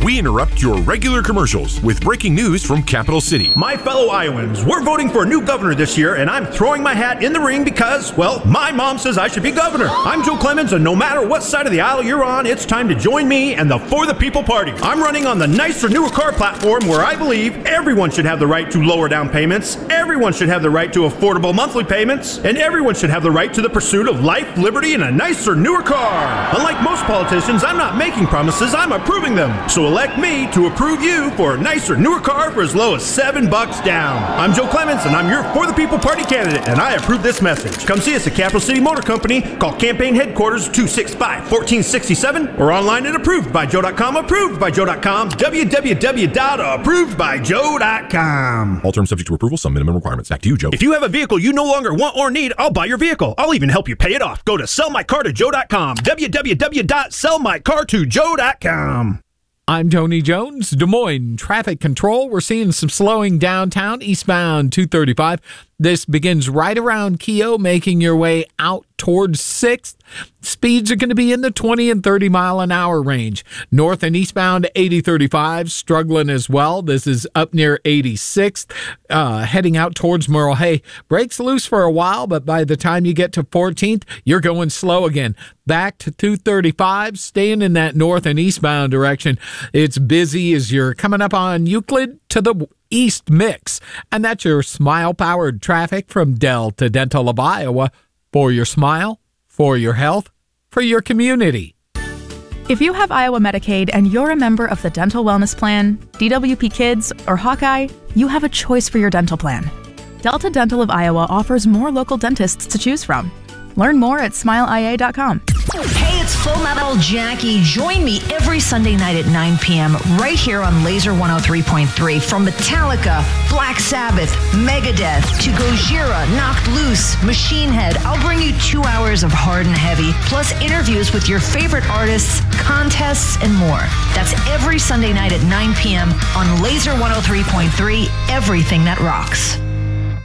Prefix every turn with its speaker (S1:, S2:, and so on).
S1: we interrupt your regular commercials with breaking news from Capital City.
S2: My fellow Iowans, we're voting for a new governor this year, and I'm throwing my hat in the ring because, well, my mom says I should be governor. I'm Joe Clemens, and no matter what side of the aisle you're on, it's time to join me and the For the People Party. I'm running on the nicer, newer car platform where I believe everyone should have the right to lower down payments, everyone should have the right to affordable monthly payments, and everyone should have the right to the pursuit of life, liberty, and a nicer, newer car. Unlike most politicians, I'm not making promises, I'm approving them. So elect me to approve you for a nicer, newer car for as low as $7 down. I'm Joe Clemens, and I'm your For the People Party candidate, and I approve this message. Come see us at Capital City Motor Company. Call campaign headquarters 265-1467 or online at approvedbyjoe.com. Approvedbyjoe.com. www.approvedbyjoe.com.
S1: All terms subject to approval, some minimum requirements. Back to you, Joe.
S2: If you have a vehicle you no longer want or need, I'll buy your vehicle. I'll even help you pay it off. Go to sellmycartojoe.com. www.sellmycartojoe.com.
S3: I'm Tony Jones, Des Moines Traffic Control. We're seeing some slowing downtown, eastbound 235. This begins right around Keogh, making your way out towards 6th. Speeds are going to be in the 20 and 30 mile an hour range. North and eastbound 8035 struggling as well. This is up near 86th, heading out towards Merle Hay. Brakes loose for a while, but by the time you get to 14th, you're going slow again. Back to 235, staying in that north and eastbound direction. It's busy as you're coming up on Euclid to the East Mix. And that's your smile-powered traffic from Delta Dental of Iowa. For your smile, for your health, for your community.
S4: If you have Iowa Medicaid and you're a member of the Dental Wellness Plan, DWP Kids, or Hawkeye, you have a choice for your dental plan. Delta Dental of Iowa offers more local dentists to choose from. Learn more at smileia.com.
S5: Hey, it's Full Metal Jackie. Join me every Sunday night at 9 p.m. right here on Laser 103.3. From Metallica, Black Sabbath, Megadeth, to Gojira, Knocked Loose, Machine Head, I'll bring you 2 hours of hard and heavy, plus interviews with your favorite artists, contests, and more. That's every Sunday night at 9 p.m. on Laser 103.3, everything that rocks.